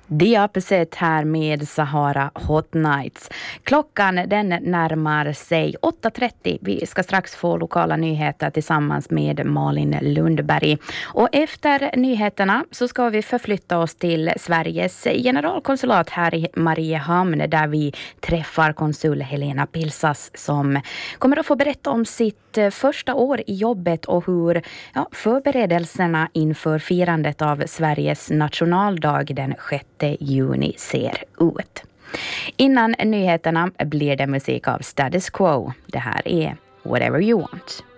The Opposite här med Sahara Hot Nights. Klockan den närmar sig 8.30. Vi ska strax få lokala nyheter tillsammans med Malin Lundberg. Och efter nyheterna så ska vi förflytta oss till Sveriges generalkonsulat här i Mariehamn där vi träffar konsul Helena Pilsas som kommer att få berätta om sitt första år i jobbet och hur förberedelserna inför firandet av Sveriges nationaldag den 6 juni ser ut. Innan nyheterna blir det musik av Status Quo. Det här är Whatever You Want.